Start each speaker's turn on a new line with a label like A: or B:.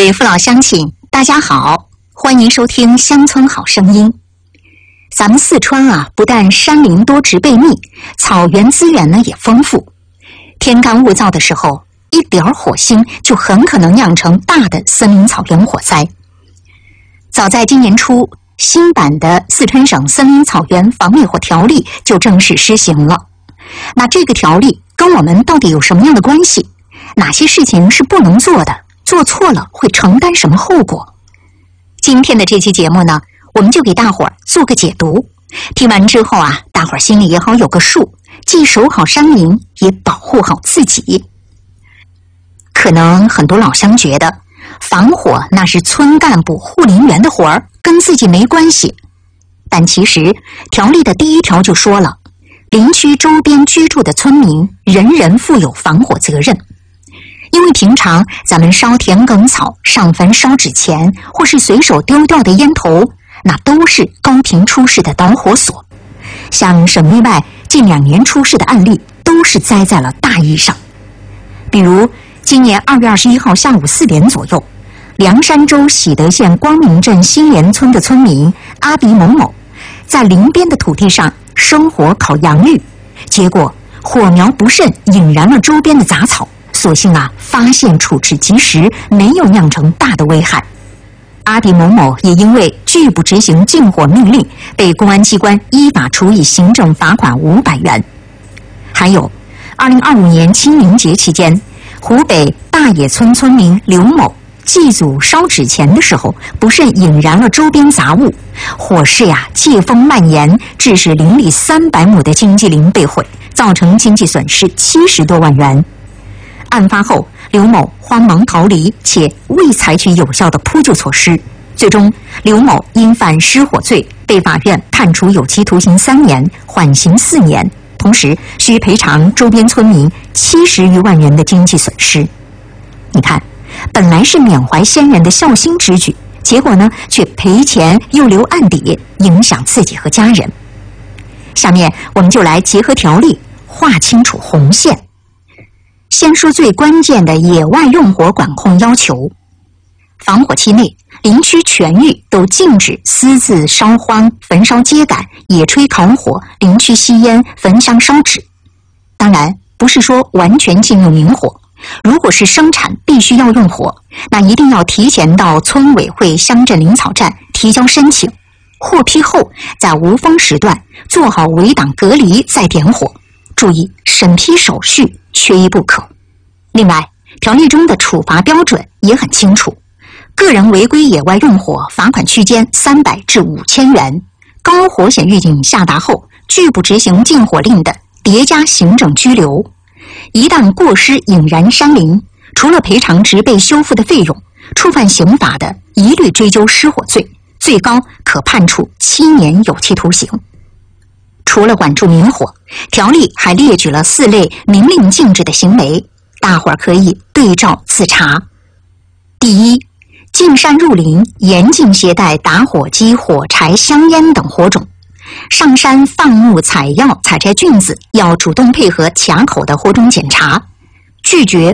A: 位父老乡亲，大家好，欢迎收听乡村好声音。咱们四川啊，不但山林多植被密，草原资源呢也丰富。天干物燥的时候，一点火星就很可能酿成大的森林草原火灾。早在今年初，新版的四川省森林草原防灭火条例就正式施行了。那这个条例跟我们到底有什么样的关系？哪些事情是不能做的？做错了会承担什么后果？今天的这期节目呢，我们就给大伙儿做个解读。听完之后啊，大伙儿心里也好有个数，既守好山林，也保护好自己。可能很多老乡觉得，防火那是村干部、护林员的活儿，跟自己没关系。但其实，条例的第1条就说了，林区周边居住的村民，人人负有防火责任。因为平常咱们烧田埂草、上坟烧纸钱，或是随手丢掉的烟头，那都是高频出事的导火索。像省内外近2年出事的案例，都是栽在了大意上。比如今年2月21号下午4点左右，凉山州喜德县光明镇新联村的村民阿迪某某，在林边的土地上生火烤洋芋，结果火苗不慎引燃了周边的杂草。所幸啊，发现处置及时，没有酿成大的危害。阿迪某某也因为拒不执行禁火命令，被公安机关依法处以行政罚款500元。还有，2025年清明节期间，湖北大冶村村民刘某祭祖烧纸钱的时候，不慎引燃了周边杂物，火势呀借风蔓延，致使邻里300亩的经济林被毁，造成经济损失70多万元。案发后，刘某慌忙逃离，且未采取有效的扑救措施。最终，刘某因犯失火罪，被法院判处有期徒刑3年，缓刑4年，同时需赔偿周边村民70余万元的经济损失。你看，本来是缅怀先人的孝心之举，结果呢，却赔钱又留案底，影响自己和家人。下面我们就来结合条例，划清楚红线。先说最关键的野外用火管控要求。防火期内，林区全域都禁止私自烧荒、焚烧秸秆、野炊烤火、林区吸烟、焚香烧纸。当然，不是说完全禁用明火。如果是生产必须要用火，那一定要提前到村委会、乡镇林草站提交申请，获批后在无风时段做好围挡隔离再点火。注意审批手续缺一不可。另外，条例中的处罚标准也很清楚，个人违规野外用火罚款区间300至5000元，高火险预警下达后拒不执行禁火令的，叠加行政拘留。一旦过失引燃山林，除了赔偿植被修复的费用，触犯刑法的一律追究失火罪，最高可判处7年有期徒刑。除了管住明火，条例还列举了4类明令禁止的行为，大伙儿可以对照自查。第一，进山入林，严禁携带打火机、火柴、香烟等火种。上山放牧、采药、采摘菌子，要主动配合卡口的火种检查，拒绝